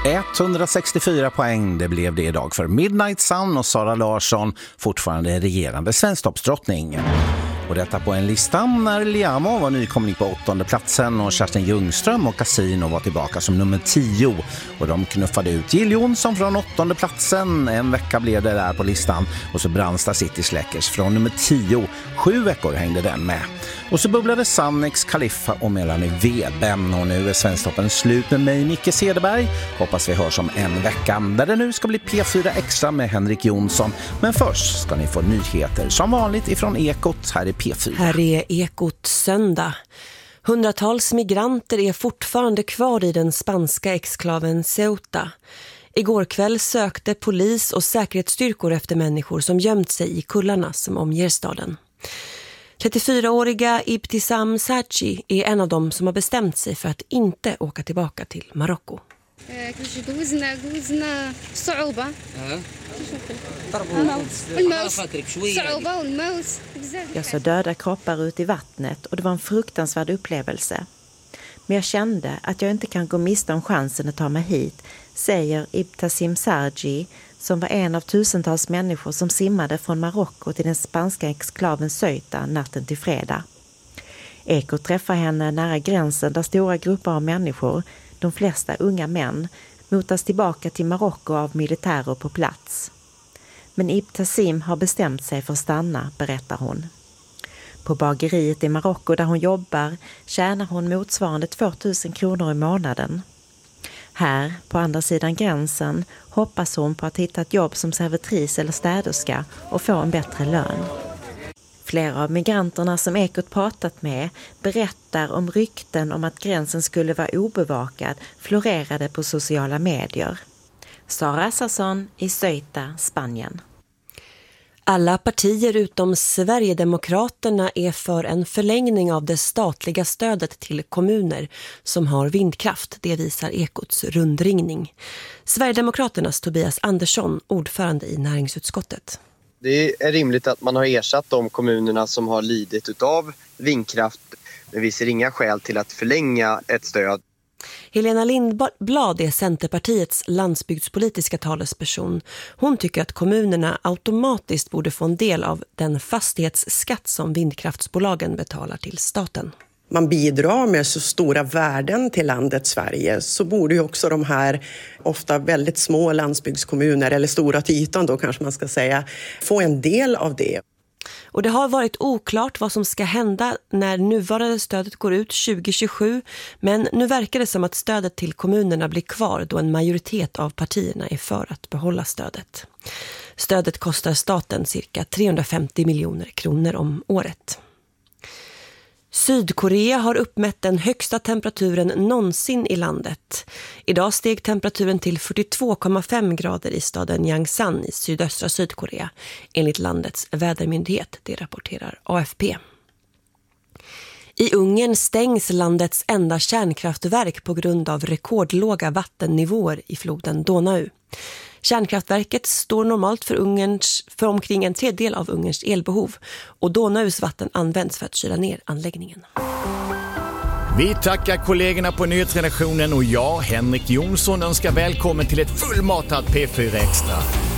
164 poäng, det blev det idag för Midnight Sun och Sara Larsson, fortfarande regerande svensktoppsdrottning. Och detta på en lista när Liamo var nykomling på 8:e platsen och Kerstin Ljungström och Casino var tillbaka som nummer 10. Och de knuffade ut Jill Johnson från 8:e platsen. En vecka blev det där på listan. Och så Brandsta City Släckers från nummer 10. 7 veckor hängde den med. Och så bubblade Sannex, Kaliffa och Melanie Weben. Och nu är Svensktoppen slut med mig, Micke Cederberg. Hoppas vi hörs om en vecka där det nu ska bli P4 Extra med Henrik Jonsson. Men först ska ni få nyheter som vanligt ifrån Ekot här i P4. Här är Ekot söndag. Hundratals migranter är fortfarande kvar i den spanska exklaven Ceuta. Igår kväll sökte polis och säkerhetsstyrkor efter människor som gömt sig i kullarna som omger staden. 34-åriga Ibtisam Sachi är en av dem som har bestämt sig för att inte åka tillbaka till Marocko. Jag såg döda kroppar ut i vattnet och det var en fruktansvärd upplevelse. Men jag kände att jag inte kan gå miste om chansen att ta mig hit, säger Ibtisam Sachi, som var en av tusentals människor som simmade från Marocko till den spanska exklaven Ceuta natten till fredag. Eko träffar henne nära gränsen där stora grupper av människor, de flesta unga män, motas tillbaka till Marocko av militärer på plats. Men Ibtisam har bestämt sig för att stanna, berättar hon. På bageriet i Marocko där hon jobbar tjänar hon motsvarande 2000 kronor i månaden. Här, på andra sidan gränsen, hoppas hon på att hitta ett jobb som servitris eller städerska och få en bättre lön. Flera av migranterna som Ekot pratat med berättar om rykten om att gränsen skulle vara obevakad florerade på sociala medier. Sara Sasson i Ceuta, Spanien. Alla partier utom Sverigedemokraterna är för en förlängning av det statliga stödet till kommuner som har vindkraft. Det visar Ekots rundringning. Sverigedemokraternas Tobias Andersson, ordförande i näringsutskottet. Det är rimligt att man har ersatt de kommunerna som har lidit utav vindkraft. Men vi ser inga skäl till att förlänga ett stöd. Helena Lindblad är Centerpartiets landsbygdspolitiska talesperson. Hon tycker att kommunerna automatiskt borde få en del av den fastighetsskatt som vindkraftsbolagen betalar till staten. Man bidrar med så stora värden till landet Sverige, så borde ju också de här ofta väldigt små landsbygdskommuner, eller stora till ytan då kanske man ska säga, få en del av det. Och det har varit oklart vad som ska hända när nuvarande stödet går ut 2027, men nu verkar det som att stödet till kommunerna blir kvar då en majoritet av partierna är för att behålla stödet. Stödet kostar staten cirka 350 miljoner kronor om året. Sydkorea har uppmätt den högsta temperaturen någonsin i landet. Idag steg temperaturen till 42,5 grader i staden Yangsan i sydöstra Sydkorea, enligt landets vädermyndighet, det rapporterar AFP. I Ungern stängs landets enda kärnkraftverk på grund av rekordlåga vattennivåer i floden Donau. Kärnkraftverket står normalt för omkring en tredjedel av Ungerns elbehov och Donaus vatten används för att kyla ner anläggningen. Vi tackar kollegorna på nyhetsredaktionen och jag, Henrik Jonsson, önskar välkommen till ett fullmatat P4 Extra.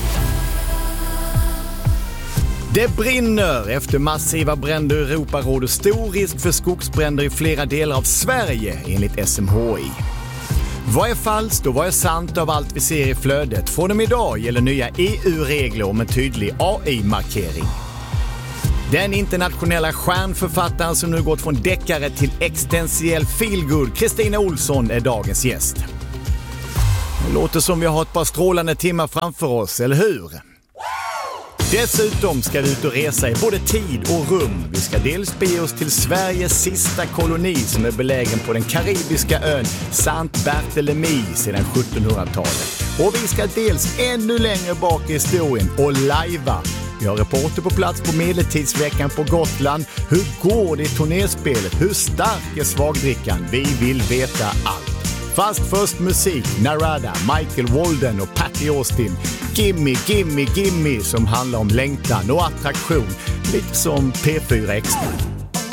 Det brinner efter massiva bränder i Europa, råder stor risk för skogsbränder i flera delar av Sverige enligt SMHI. Vad är falskt och vad är sant av allt vi ser i flödet? Från och med idag gäller nya EU-regler om en tydlig AI-markering. Den internationella stjärnförfattaren som nu gått från deckare till existentiell feelgood, Kristina Olsson, är dagens gäst. Det låter som vi har ett par strålande timmar framför oss, eller hur? Dessutom ska vi ut och resa i både tid och rum. Vi ska dels bege oss till Sveriges sista koloni som är belägen på den karibiska ön Saint Barthélemy sedan 1700-talet. Och vi ska dels ännu längre bak i historien och lajva. Vi har reporter på plats på Medeltidsveckan på Gotland. Hur går det i turnéspelet? Hur stark är svagdrickan? Vi vill veta allt. Fast först musik, Narada, Michael Walden och Patty Austin. Gimme, gimme, gimme som handlar om längtan och attraktion. Lite som P4 Extra.